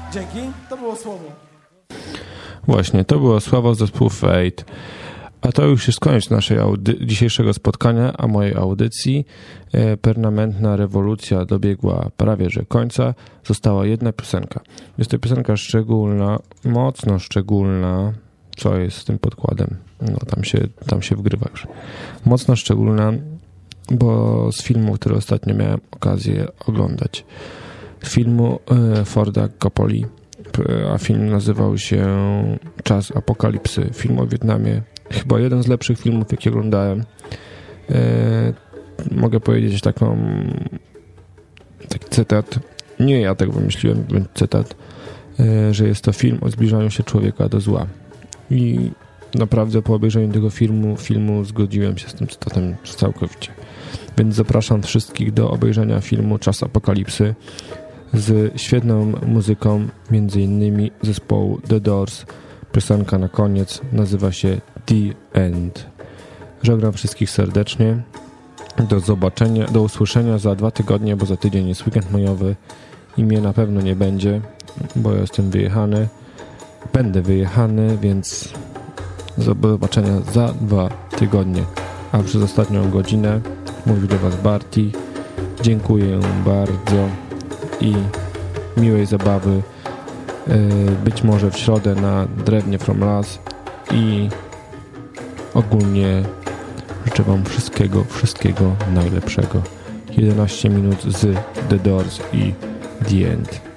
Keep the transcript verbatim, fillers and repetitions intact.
Dzięki, to było słowo. Właśnie, to było słowo zespół Fate. A to już jest koniec naszej audy- dzisiejszego spotkania, a mojej audycji. E, permanentna rewolucja dobiegła prawie że końca. Została jedna piosenka. Jest to piosenka szczególna, mocno szczególna. Co jest z tym podkładem? No tam się, tam się wgrywa już. Mocno szczególna, bo z filmu, który ostatnio miałem okazję oglądać. Z filmu e, Forda Coppoli, a film nazywał się Czas Apokalipsy. Film o Wietnamie. Chyba jeden z lepszych filmów, jakie oglądałem. E, mogę powiedzieć taką taki cytat. Nie ja tak wymyśliłem, cytat, e, że jest to film o zbliżaniu się człowieka do zła. I naprawdę po obejrzeniu tego filmu, filmu zgodziłem się z tym cytatem całkowicie. Więc zapraszam wszystkich do obejrzenia filmu Czas Apokalipsy z świetną muzyką, między innymi zespołu The Doors. Piosenka na koniec nazywa się The End. Żegnam wszystkich serdecznie. Do zobaczenia, do usłyszenia za dwa tygodnie, bo za tydzień jest weekend majowy i mnie na pewno nie będzie, bo ja jestem wyjechany. Będę wyjechany, więc do zobaczenia za dwa tygodnie. A przez ostatnią godzinę mówi do Was Barty. Dziękuję bardzo i miłej zabawy. Być może w środę na Drewnie from Las i ogólnie życzę Wam wszystkiego, wszystkiego najlepszego. jedenaście minut z The Doors i The End.